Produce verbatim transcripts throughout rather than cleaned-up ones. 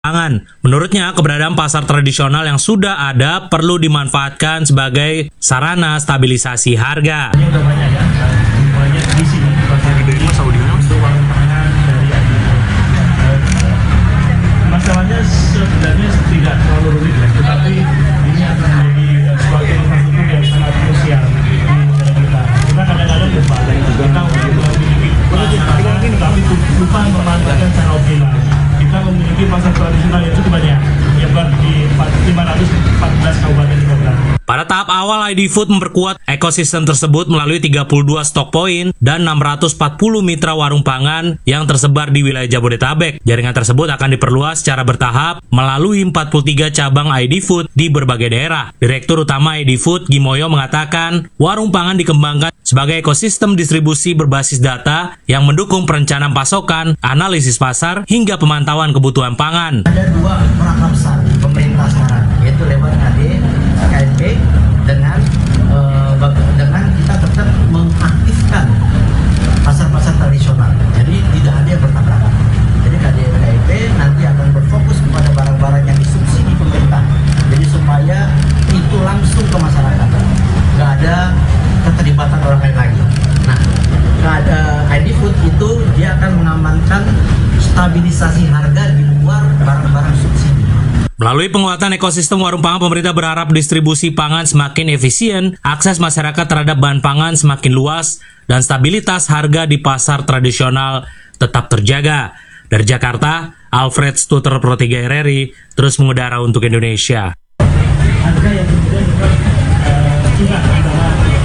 pangan. Menurutnya, keberadaan pasar tradisional yang sudah ada perlu dimanfaatkan sebagai sarana stabilisasi harga. Ini udah banyak ya, banyak di sini pasar gede mas Saudinya untuk warung pangan dari Adidas. Masalahnya sebenarnya tidak terlalu rumit ya, tetapi ini akan menjadi suatu infrastruktur yang sangat krusial di negara kita. Kita kadang-kadang lupa, kita memiliki pasar, tapi lupa memanfaatkan secara optimal. Kita memiliki pasar tradisional yang cukup banyak, menyebar di lima ratus empat belas kabupaten kota. Pada tahap awal, I D Food memperkuat ekosistem tersebut melalui tiga puluh dua stok poin dan enam ratus empat puluh mitra warung pangan yang tersebar di wilayah Jabodetabek. Jaringan tersebut akan diperluas secara bertahap melalui empat puluh tiga cabang I D Food di berbagai daerah. Direktur Utama I D Food, Gimoyo, mengatakan warung pangan dikembangkan sebagai ekosistem distribusi berbasis data yang mendukung perencanaan pasokan, analisis pasar, hingga pemantauan kebutuhan pangan. Ada dua perangkat besar pemerintah sekarang, yaitu lewat A D K M P dengan uh, dengan kita tetap mengaktifkan pasar-pasar tradisional. Jadi tidak ada yang bertabrakan. Jadi K D K M P nanti akan berfokus kepada barang-barang yang disubsidi pemerintah. Jadi supaya itu langsung ke masyarakat. Nggak ada keterlibatan orang lain lagi. Nah, nggak ada I D Food itu dia akan mengamankan stabilisasi harga di luar barang-barang subsidi. Melalui penguatan ekosistem warung pangan, pemerintah berharap distribusi pangan semakin efisien, akses masyarakat terhadap bahan pangan semakin luas, dan stabilitas harga di pasar tradisional tetap terjaga. Dari Jakarta, Alfred Stuter, Pro tiga R R I, terus mengudara untuk Indonesia. Harga yang kemudian juga uh, juga antara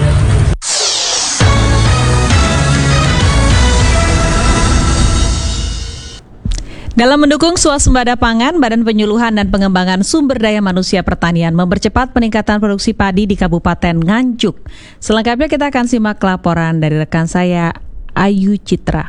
Dalam mendukung swasembada pangan, Badan Penyuluhan dan Pengembangan Sumber Daya Manusia Pertanian mempercepat peningkatan produksi padi di Kabupaten Nganjuk. Selengkapnya kita akan simak laporan dari rekan saya, Ayu Citra.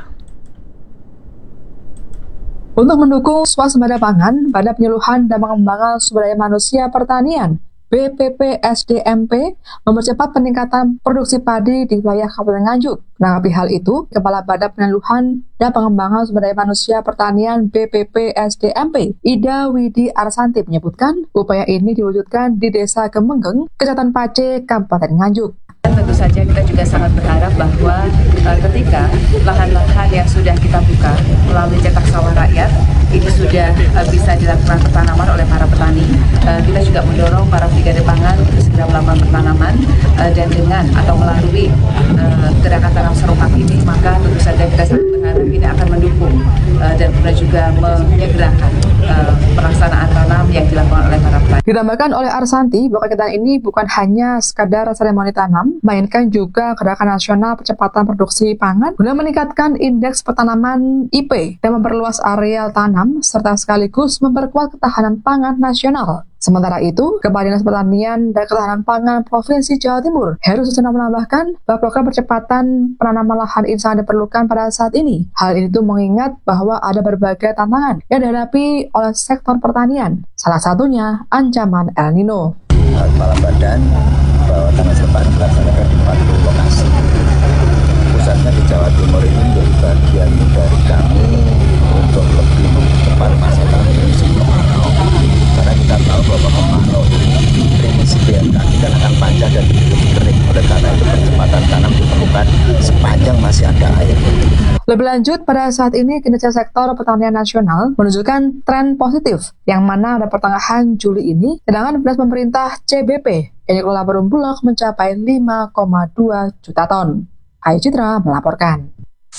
Untuk mendukung swasembada pangan, Badan Penyuluhan dan Pengembangan Sumber Daya Manusia Pertanian B P P S D M P mempercepat peningkatan produksi padi di wilayah Kabupaten Nganjuk. Menanggapi hal itu, Kepala Badan Penyuluhan dan Pengembangan Sumber Daya Manusia Pertanian B P P S D M P, Ida Widi Arsanti, menyebutkan upaya ini diwujudkan di Desa Gemenggeng, Kecamatan Pace, Kabupaten Nganjuk. Tentu saja kita juga sangat berharap bahwa uh, ketika lahan-lahan yang sudah kita buka melalui cetak sawah rakyat ini sudah uh, bisa dilakukan pertanaman oleh para petani, uh, kita juga mendorong para brigade pangan untuk segera melakukan pertanaman uh, dan dengan atau melalui uh, gerakan tanam serempak ini, maka tentu saja kita sangat berharap ini akan mendukung uh, dan kemudian juga menyegerakan uh, pelaksanaan tanam yang dilakukan oleh para petani. Ditambahkan oleh Arsanti bahwa kegiatan ini bukan hanya sekadar seremoni tanam, melainkan juga gerakan nasional percepatan produksi pangan guna meningkatkan indeks pertanaman I P dan memperluas areal tanam serta sekaligus memperkuat ketahanan pangan nasional. Sementara itu, Kepala Dinas Pertanian dan Ketahanan Pangan Provinsi Jawa Timur, Heru Suseno, menambahkan bahwa program percepatan penanaman lahan ini sangat diperlukan pada saat ini. Hal ini itu mengingat bahwa ada berbagai tantangan yang dihadapi oleh sektor pertanian, salah satunya ancaman El Nino. Kepala Badan bahwa tanah serempak dilaksanakan di empat puluh lokasi. Pusatnya di Jawa Timur ini menjadi bagian dari kami untuk lebih mempercepat masa tanam ini. Karena kita tahu bahwa kemarau prinsip B M K kita akan panjang dan lebih kering. Oleh karena itu percepatan tanam diperlukan sepanjang masih ada air. Lebih lanjut, pada saat ini kinerja sektor pertanian nasional menunjukkan tren positif, yang mana pada pertengahan Juli ini cadangan beras pemerintah C B P yang dikelola Perum Bulog mencapai lima koma dua juta ton. Ayu Citra melaporkan.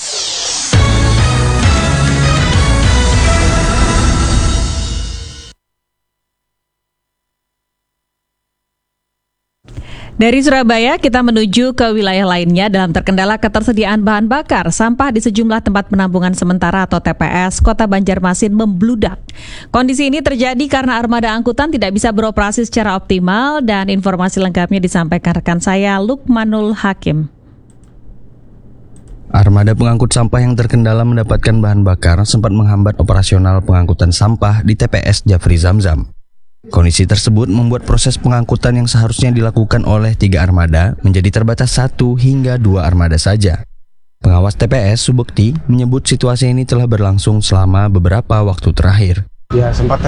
Dari Surabaya, kita menuju ke wilayah lainnya dalam terkendala ketersediaan bahan bakar. Sampah di sejumlah tempat penampungan sementara atau T P S Kota Banjarmasin membludak. Kondisi ini terjadi karena armada angkutan tidak bisa beroperasi secara optimal, dan informasi lengkapnya disampaikan rekan saya, Lukmanul Hakim. Armada pengangkut sampah yang terkendala mendapatkan bahan bakar sempat menghambat operasional pengangkutan sampah di T P S Jafri Zamzam. Kondisi tersebut membuat proses pengangkutan yang seharusnya dilakukan oleh tiga armada menjadi terbatas satu hingga dua armada saja. Pengawas T P S Subekti menyebut situasi ini telah berlangsung selama beberapa waktu terakhir. Ya sempat